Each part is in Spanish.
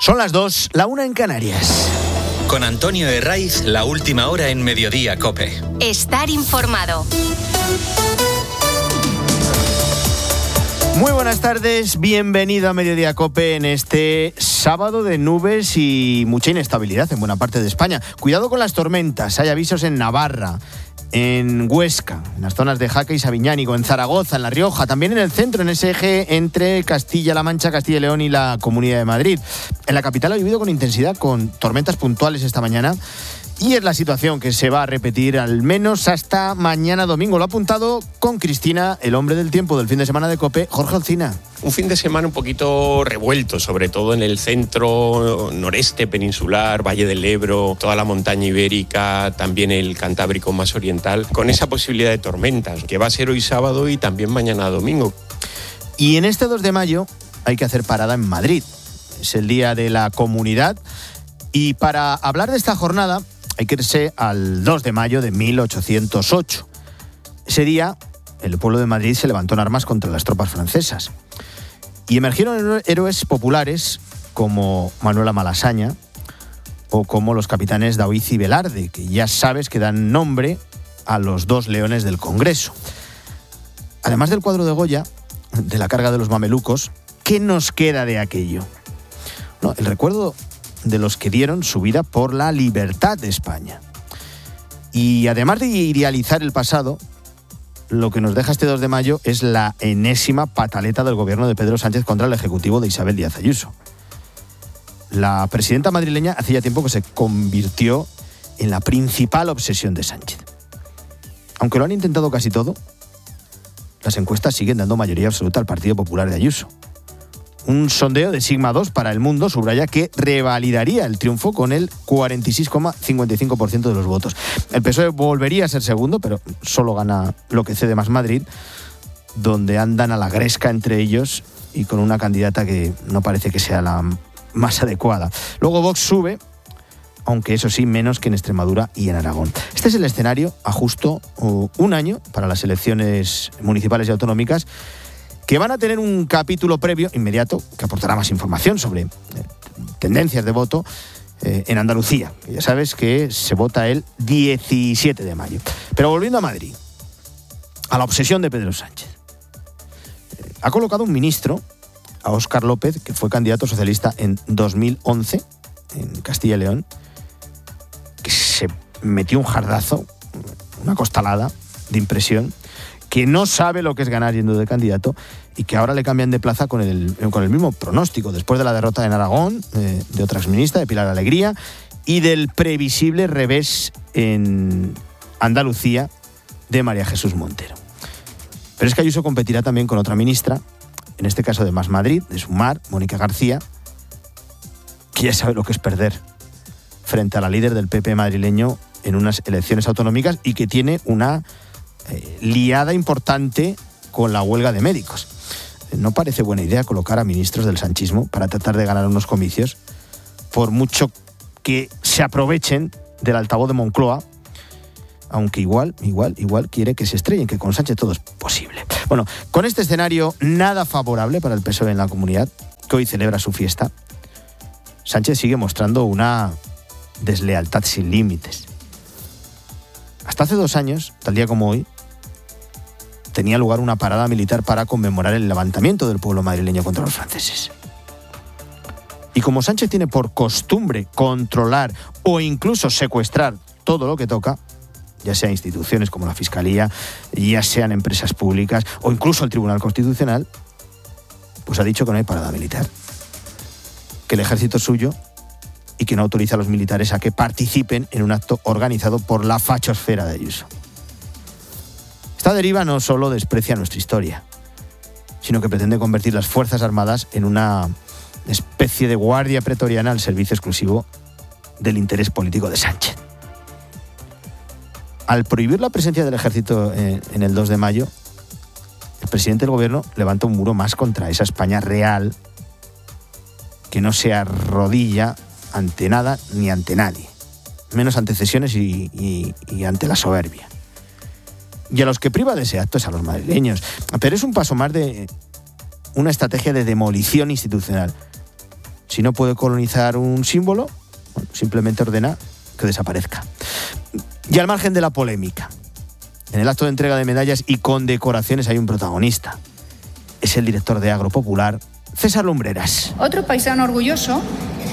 Son las 2, la 1 en Canarias. Con Antonio Herraiz, la última hora en Mediodía COPE. Estar informado. Muy buenas tardes, bienvenido a Mediodía COPE en este sábado de nubes y mucha inestabilidad en buena parte de España. Cuidado con las tormentas, hay avisos en Navarra, en Huesca, en las zonas de Jaca y Sabiñánigo, en Zaragoza, en La Rioja, también en el centro, en ese eje entre Castilla-La Mancha, Castilla y León y la Comunidad de Madrid. En la capital ha llovido con intensidad, con tormentas puntuales esta mañana. Y es la situación que se va a repetir al menos hasta mañana domingo. Lo ha apuntado con Cristina, el hombre del tiempo del fin de semana de COPE, Jorge Alsina. Un fin de semana un poquito revuelto, sobre todo en el centro, noreste peninsular, Valle del Ebro, toda la montaña ibérica, también el Cantábrico más oriental, con esa posibilidad de tormentas, que va a ser hoy sábado y también mañana domingo. Y en este 2 de mayo hay que hacer parada en Madrid. Es el Día de la Comunidad. Y para hablar de esta jornada hay que irse al 2 de mayo de 1808. Ese día, el pueblo de Madrid se levantó en armas contra las tropas francesas. Y emergieron héroes populares como Manuela Malasaña o como los capitanes Daoiz y Velarde, que ya sabes que dan nombre a los 2 leones del Congreso. Además del cuadro de Goya, de la carga de los mamelucos, ¿qué nos queda de aquello? No, el recuerdo de los que dieron su vida por la libertad de España. Y además de idealizar el pasado, lo que nos deja este 2 de mayo es la enésima pataleta del gobierno de Pedro Sánchez contra el ejecutivo de Isabel Díaz Ayuso. La presidenta madrileña hacía tiempo que se convirtió en la principal obsesión de Sánchez. Aunque lo han intentado casi todo, las encuestas siguen dando mayoría absoluta al Partido Popular de Ayuso. Un sondeo de Sigma 2 para El Mundo subraya que revalidaría el triunfo con el 46,55% de los votos. El PSOE volvería a ser segundo, pero solo gana lo que cede Más Madrid, donde andan a la gresca entre ellos y con una candidata que no parece que sea la más adecuada. Luego Vox sube, aunque eso sí, menos que en Extremadura y en Aragón. Este es el escenario a justo un año para las elecciones municipales y autonómicas, que van a tener un capítulo previo, inmediato, que aportará más información sobre tendencias de voto en Andalucía. Ya sabes que se vota el 17 de mayo. Pero volviendo a Madrid, a la obsesión de Pedro Sánchez. Ha colocado un ministro, a Óscar López, que fue candidato socialista en 2011, en Castilla y León, que se metió un jardazo, una costalada de impresión, que no sabe lo que es ganar yendo de candidato y que ahora le cambian de plaza con el mismo pronóstico, después de la derrota en Aragón, de otra exministra, de Pilar Alegría, y del previsible revés en Andalucía de María Jesús Montero. Pero es que Ayuso competirá también con otra ministra, en este caso de Más Madrid, de Sumar, Mónica García, que ya sabe lo que es perder frente a la líder del PP madrileño en unas elecciones autonómicas y que tiene una liada importante con la huelga de médicos. No parece buena idea colocar a ministros del sanchismo para tratar de ganar unos comicios, por mucho que se aprovechen del altavoz de Moncloa, aunque igual quiere que se estrellen, que con Sánchez todo es posible. Bueno, con este escenario nada favorable para el PSOE en la comunidad, que hoy celebra su fiesta, Sánchez sigue mostrando una deslealtad sin límites. Hasta hace 2 años, tal día como hoy, tenía lugar una parada militar para conmemorar el levantamiento del pueblo madrileño contra los franceses. Y como Sánchez tiene por costumbre controlar o incluso secuestrar todo lo que toca, ya sea instituciones como la Fiscalía, ya sean empresas públicas o incluso el Tribunal Constitucional, pues ha dicho que no hay parada militar, que el ejército es suyo y que no autoriza a los militares a que participen en un acto organizado por la fachosfera de Ayuso. Esta deriva no solo desprecia nuestra historia, sino que pretende convertir las Fuerzas Armadas en una especie de guardia pretoriana al servicio exclusivo del interés político de Sánchez. Al prohibir la presencia del ejército en el 2 de mayo, el presidente del gobierno levanta un muro más contra esa España real que no se arrodilla ante nada ni ante nadie, menos ante cesiones y ante la soberbia. Y a los que priva de ese acto es a los madrileños. Pero es un paso más de una estrategia de demolición institucional. Si no puede colonizar un símbolo, bueno, simplemente ordena que desaparezca. Y al margen de la polémica, en el acto de entrega de medallas y condecoraciones hay un protagonista. Es el director de Agropopular, César Lumbreras. Otro paisano orgulloso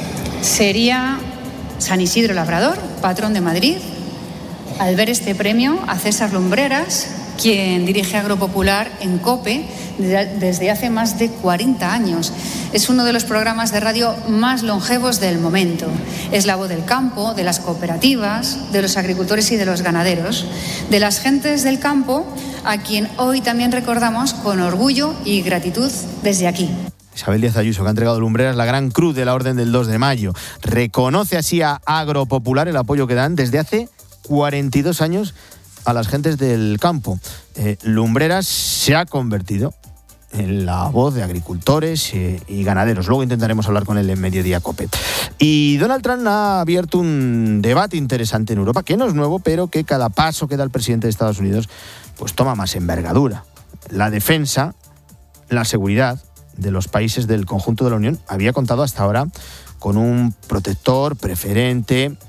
sería San Isidro Labrador, patrón de Madrid, al ver este premio a César Lumbreras, quien dirige Agropopular en COPE desde hace más de 40 años. Es uno de los programas de radio más longevos del momento. Es la voz del campo, de las cooperativas, de los agricultores y de los ganaderos, de las gentes del campo, a quien hoy también recordamos con orgullo y gratitud desde aquí. Isabel Díaz Ayuso, que ha entregado a Lumbreras la Gran Cruz de la Orden del 2 de mayo. Reconoce así a Agropopular el apoyo que dan desde hace 42 años a las gentes del campo. Lumbreras se ha convertido en la voz de agricultores y ganaderos. Luego intentaremos hablar con él en Mediodía COPE. Y Donald Trump ha abierto un debate interesante en Europa, que no es nuevo, pero que cada paso que da el presidente de Estados Unidos pues toma más envergadura. La defensa, la seguridad de los países del conjunto de la Unión había contado hasta ahora con un protector preferente,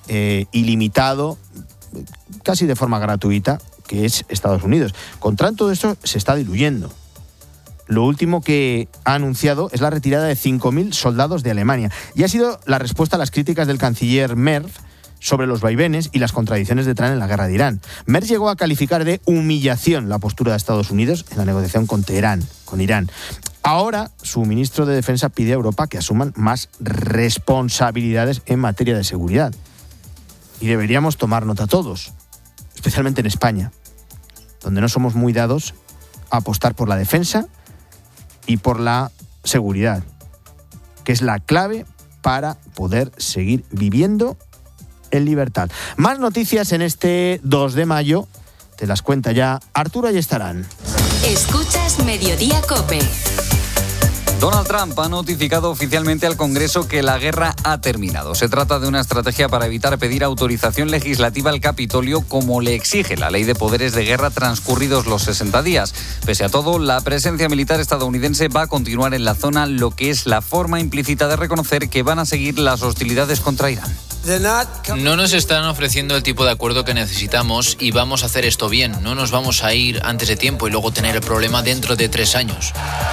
ilimitado, casi de forma gratuita, que es Estados Unidos. Con Trump todo esto se está diluyendo. Lo último que ha anunciado es la retirada de 5.000 soldados de Alemania. Y ha sido la respuesta a las críticas del canciller Merz sobre los vaivenes y las contradicciones de Trump en la guerra de Irán. Merz llegó a calificar de humillación la postura de Estados Unidos en la negociación con Teherán, con Irán. Ahora, su ministro de Defensa pide a Europa que asuman más responsabilidades en materia de seguridad. Y deberíamos tomar nota todos, especialmente en España, donde no somos muy dados a apostar por la defensa y por la seguridad, que es la clave para poder seguir viviendo en libertad. Más noticias en este 2 de mayo, te las cuenta ya Arturo Ayestarán. Escuchas Mediodía COPE. Donald Trump ha notificado oficialmente al Congreso que la guerra ha terminado. Se trata de una estrategia para evitar pedir autorización legislativa al Capitolio, como le exige la Ley de Poderes de Guerra transcurridos los 60 días. Pese a todo, la presencia militar estadounidense va a continuar en la zona, lo que es la forma implícita de reconocer que van a seguir las hostilidades contra Irán. No nos están ofreciendo el tipo de acuerdo que necesitamos y vamos a hacer esto bien. No nos vamos a ir antes de tiempo y luego tener el problema dentro de 3 años.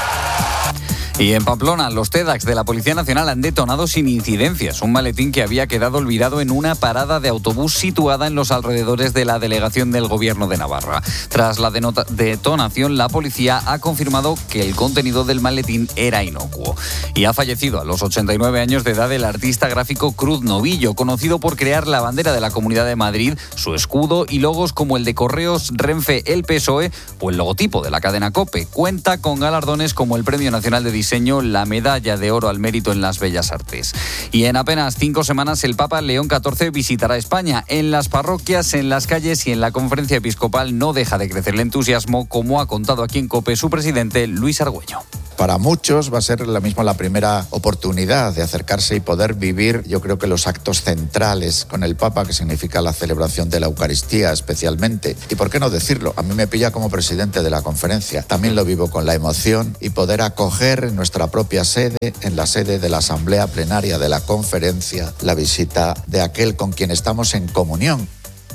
Y en Pamplona, los TEDx de la Policía Nacional han detonado sin incidencias un maletín que había quedado olvidado en una parada de autobús situada en los alrededores de la delegación del Gobierno de Navarra. Tras la detonación, la policía ha confirmado que el contenido del maletín era inocuo. Y ha fallecido a los 89 años de edad el artista gráfico Cruz Novillo, conocido por crear la bandera de la Comunidad de Madrid, su escudo y logos como el de Correos, Renfe, el PSOE o el logotipo de la cadena COPE. Cuenta con galardones como el Premio Nacional de Diseño, la Medalla de Oro al Mérito en las Bellas Artes. Y en apenas 5 semanas el Papa León XIV visitará España. En las parroquias, en las calles y en la conferencia episcopal no deja de crecer el entusiasmo, como ha contado aquí en COPE su presidente Luis Argüello. Para muchos va a ser la primera oportunidad de acercarse y poder vivir, yo creo que los actos centrales con el Papa, que significa la celebración de la Eucaristía especialmente. Y por qué no decirlo, a mí me pilla como presidente de la conferencia. También lo vivo con la emoción y poder acoger en nuestra propia sede, en la sede de la Asamblea Plenaria de la Conferencia, la visita de aquel con quien estamos en comunión.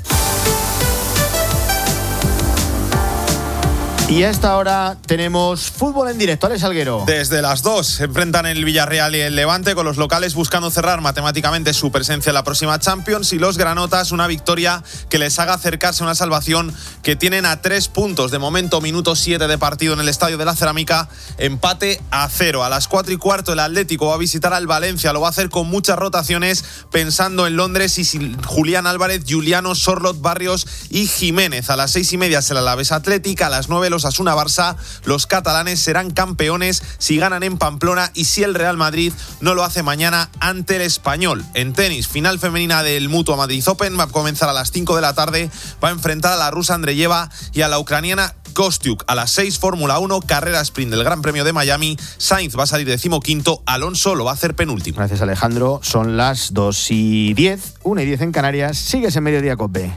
Y a esta hora tenemos fútbol en directo. Alex Salguero. Desde las 2 se enfrentan el Villarreal y el Levante, con los locales buscando cerrar matemáticamente su presencia en la próxima Champions, y los granotas una victoria que les haga acercarse a una salvación que tienen a 3 puntos. De momento, minuto 7 de partido en el Estadio de la Cerámica, empate a 0. A las 4:15 el Atlético va a visitar al Valencia. Lo va a hacer con muchas rotaciones, pensando en Londres y sin Julián Álvarez, Juliano, Sorlot, Barrios y Jiménez. A las 6:30 es el Alavés Atlético. A las 9 los Osasuna Barça. Los catalanes serán campeones si ganan en Pamplona y si el Real Madrid no lo hace mañana ante el Español. En tenis, final femenina del Mutua Madrid Open, va a comenzar a las 5 de la tarde. Va a enfrentar a la rusa Andreyeva y a la ucraniana Kostyuk. A las 6, Fórmula 1, carrera sprint del Gran Premio de Miami. Sainz va a salir 15º, Alonso lo va a hacer penúltimo. Gracias, Alejandro. Son las 2:10, 1:10 en Canarias. Sigues en Mediodía COPE.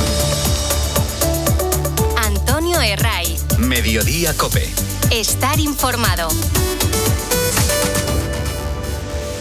Antonio Herray. Mediodía COPE. Estar informado.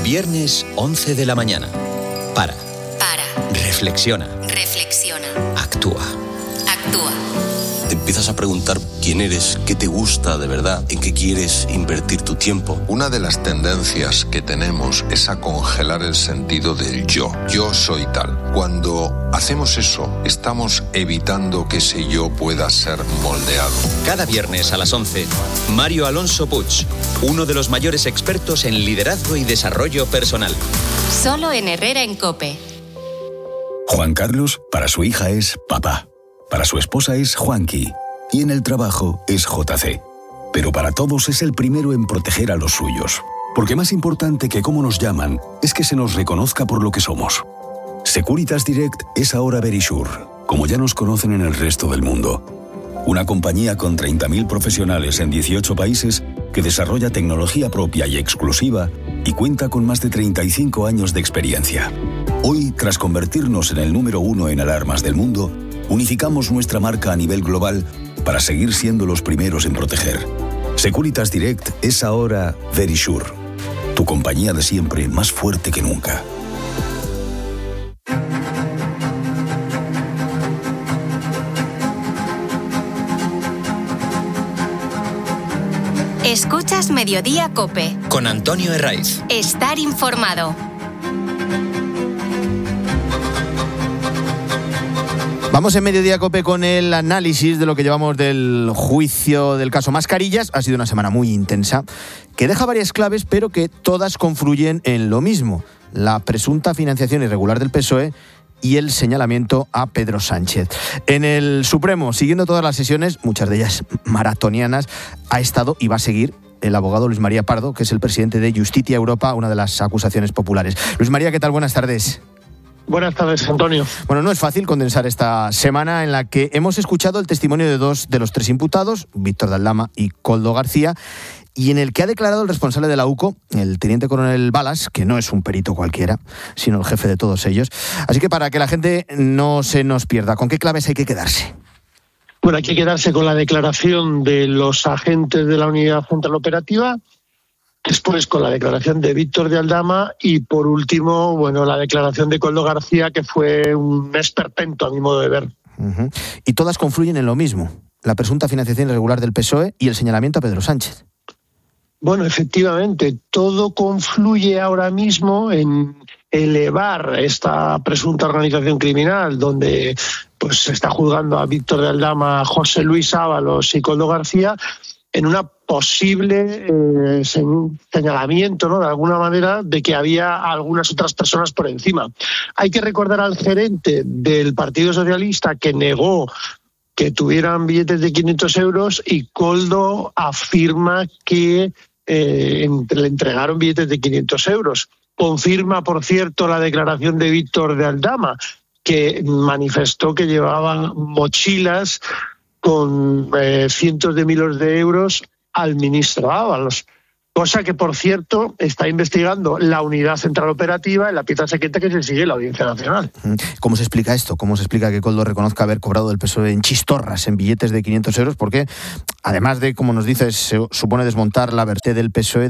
Viernes 11 de la mañana. Para. Reflexiona. Actúa. Te empiezas a preguntar quién eres, qué te gusta de verdad, en qué quieres invertir tu tiempo. Una de las tendencias que tenemos es a congelar el sentido del yo. Yo soy tal. Cuando hacemos eso, estamos evitando que ese yo pueda ser moldeado. Cada viernes a las 11, Mario Alonso Puig, uno de los mayores expertos en liderazgo y desarrollo personal. Solo en Herrera en COPE. Juan Carlos, para su hija es papá. Para su esposa es Juanqui. Y en el trabajo es JC. Pero para todos es el primero en proteger a los suyos. Porque más importante que cómo nos llaman es que se nos reconozca por lo que somos. Securitas Direct es ahora Verisure, como ya nos conocen en el resto del mundo. Una compañía con 30.000 profesionales en 18 países que desarrolla tecnología propia y exclusiva y cuenta con más de 35 años de experiencia. Hoy, tras convertirnos en el número 1 en alarmas del mundo, unificamos nuestra marca a nivel global para seguir siendo los primeros en proteger. Securitas Direct es ahora Verisure, tu compañía de siempre más fuerte que nunca. Escuchas Mediodía COPE. Con Antonio Herraiz. Estar informado. Vamos en Mediodía COPE con el análisis de lo que llevamos del juicio del caso Mascarillas. Ha sido una semana muy intensa, que deja varias claves, pero que todas confluyen en lo mismo: la presunta financiación irregular del PSOE y el señalamiento a Pedro Sánchez. En el Supremo, siguiendo todas las sesiones, muchas de ellas maratonianas, ha estado y va a seguir el abogado Luis María Pardo, que es el presidente de Justitia Europa, una de las acusaciones populares. Luis María, ¿qué tal? Buenas tardes. Buenas tardes, Antonio. Bueno, no es fácil condensar esta semana en la que hemos escuchado el testimonio de dos de los tres imputados, Víctor de Aldama y Koldo García, y en el que ha declarado el responsable de la UCO, el teniente coronel Balas, que no es un perito cualquiera, sino el jefe de todos ellos. Así que para que la gente no se nos pierda, ¿con qué claves hay que quedarse? Bueno, hay que quedarse con la declaración de los agentes de la Unidad Central Operativa, después con la declaración de Víctor de Aldama y, por último, bueno, la declaración de Koldo García, que fue un esperpento a mi modo de ver. Uh-huh. Y todas confluyen en lo mismo: la presunta financiación irregular del PSOE y el señalamiento a Pedro Sánchez. Bueno, efectivamente, todo confluye ahora mismo en elevar esta presunta organización criminal, donde pues se está juzgando a Víctor de Aldama, José Luis Ábalos y Koldo García, en una posible señalamiento, ¿no?, de alguna manera, de que había algunas otras personas por encima. Hay que recordar al gerente del Partido Socialista, que negó que tuvieran billetes de 500 euros, y Koldo afirma que le entregaron billetes de 500 euros. Confirma, por cierto, la declaración de Víctor de Aldama, que manifestó que llevaban mochilas con cientos de miles de euros al ministro Ábalos. Cosa que, por cierto, está investigando la Unidad Central Operativa en la pieza secreta que se sigue en la Audiencia Nacional. ¿Cómo se explica esto? ¿Cómo se explica que Koldo reconozca haber cobrado del PSOE en chistorras, en billetes de 500 euros? Porque, además de, como nos dices, se supone desmontar la verté del PSOE,